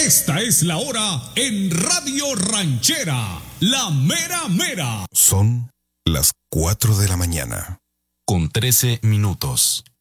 Esta es la hora en Radio Ranchera, la mera mera. Son las 4 de la mañana. Con 13 minutos.